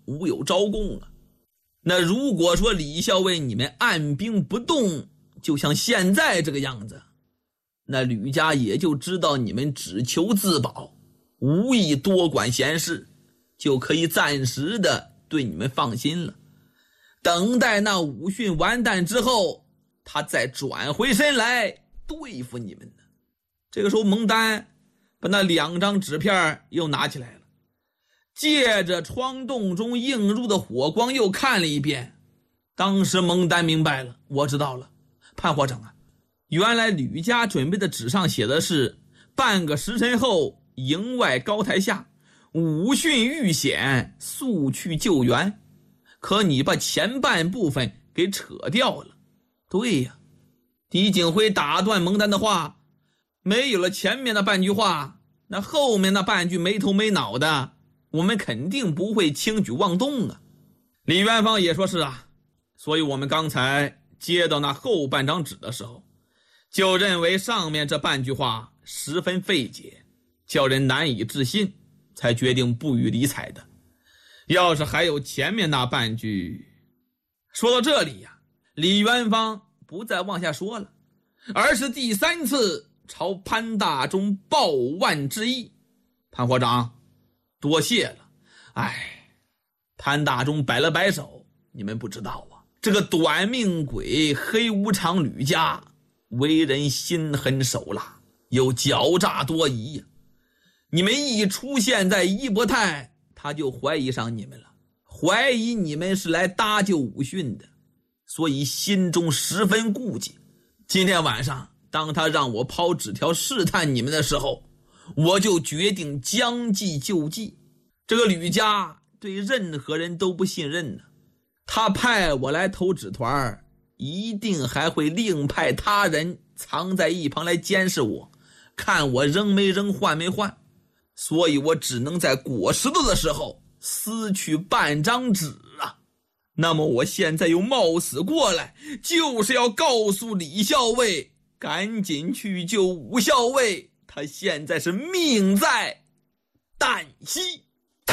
无有招供啊。那如果说李校尉你们按兵不动，就像现在这个样子，那吕家也就知道你们只求自保，无意多管闲事，就可以暂时的对你们放心了。等待那武训完蛋之后，他再转回身来对付你们呢。这个时候蒙丹把那2张纸片又拿起来了，借着窗洞中映入的火光又看了一遍。当时蒙丹明白了，我知道了，潘火长啊，原来吕家准备的纸上写的是半个时辰后营外高台下武训遇险速去救援，可你把前半部分给扯掉了。对呀，狄景辉打断蒙丹的话，没有了前面的半句话，那后面那半句没头没脑的，我们肯定不会轻举妄动啊。李元芳也说是啊，所以我们刚才接到那后半张纸的时候，就认为上面这半句话十分费解，叫人难以置信，才决定不予理睬的。要是还有前面那半句……说到这里呀，李元芳不再往下说了，而是第3次朝潘大忠报万之意。潘火长，多谢了。潘大忠摆了摆手，你们不知道啊，这个短命鬼黑无常吕家为人心狠手辣，又狡诈多疑呀。你们一出现在伊伯泰，他就怀疑上你们了，怀疑你们是来搭救武训的，所以心中十分顾忌。今天晚上当他让我抛纸条试探你们的时候，我就决定将计就计。这个吕家对任何人都不信任呢，他派我来投纸团，一定还会另派他人藏在一旁来监视我，看我扔没扔换没换。所以我只能在裹石头的时候撕去半张纸啊。那么我现在又冒死过来，就是要告诉李校尉赶紧去救武校尉，他现在是命在旦夕。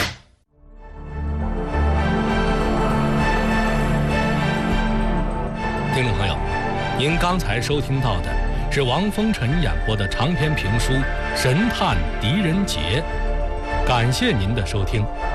听众朋友，您刚才收听到的是王风尘演播的长篇评书《神探狄仁杰》，感谢您的收听。